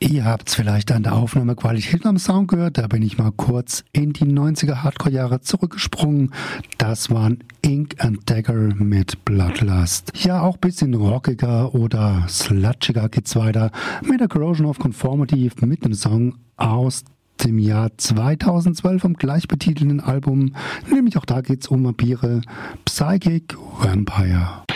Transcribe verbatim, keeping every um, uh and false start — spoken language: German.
Ihr habt's vielleicht an der Aufnahmequalität am Sound gehört, da bin ich mal kurz in die neunziger Hardcore-Jahre zurückgesprungen. Das waren Ink and Dagger mit Bloodlust. Ja, auch bisschen rockiger oder slutschiger geht's weiter mit der Corrosion of Conformity mit dem Song aus dem Jahr zweitausendzwölf vom gleichbetitelten Album. Nämlich auch da geht's um Vampire, Psychic Vampire.